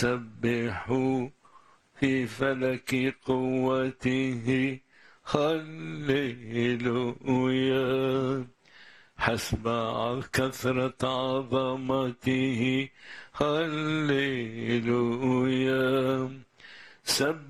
سبحوا في فلك قوته هللويا، حسب كثرة عظمته هللويا.